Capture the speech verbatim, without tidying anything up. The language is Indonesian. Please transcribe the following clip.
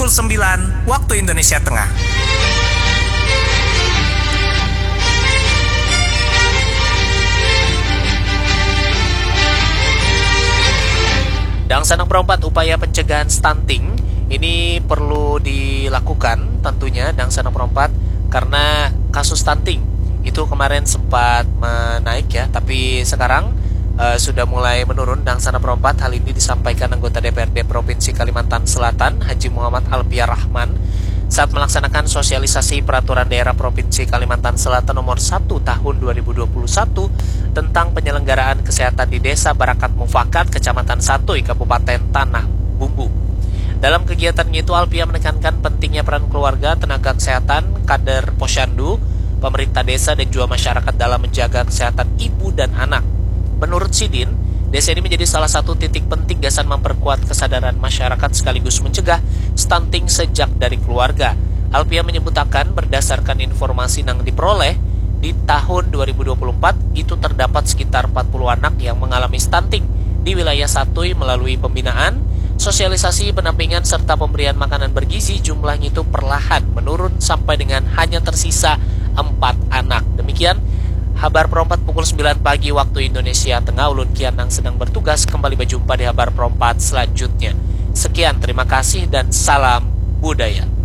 pukul sembilan waktu Indonesia Tengah. Dan Sanang Perempat, upaya pencegahan stunting ini perlu dilakukan tentunya Dan Sanang Perempat, karena kasus stunting itu kemarin sempat menaik ya, tapi sekarang uh, sudah mulai menurun Dan Sanang Perempat. Hal ini disampaikan anggota D P R D Provinsi Kalimantan Selatan Haji Muhammad Alpiar Rahman saat melaksanakan sosialisasi Peraturan Daerah Provinsi Kalimantan Selatan nomor satu tahun dua ribu dua puluh satu tentang penyelenggaraan kesehatan di Desa Barakat Mufakat, Kecamatan Satuy, Kabupaten Tanah Bumbu. Dalam kegiatannya itu, Alpia menekankan pentingnya peran keluarga, tenaga kesehatan, kader posyandu, pemerintah desa, dan juga masyarakat dalam menjaga kesehatan ibu dan anak. Menurut Sidin, desa ini menjadi salah satu titik penting gasan memperkuat kesadaran masyarakat sekaligus mencegah stunting sejak dari keluarga. Alpia menyebutkan berdasarkan informasi yang diperoleh, di tahun dua ribu dua puluh empat itu terdapat sekitar empat puluh anak yang mengalami stunting di wilayah Satuy. Melalui pembinaan, sosialisasi, pendampingan, serta pemberian makanan bergizi, jumlahnya itu perlahan menurun sampai dengan hanya tersisa empat anak. Demikian Habar Perempat pukul sembilan pagi waktu Indonesia Tengah. Ulun Kian yang sedang bertugas kembali berjumpa di Habar Perempat selanjutnya. Sekian, terima kasih dan salam budaya.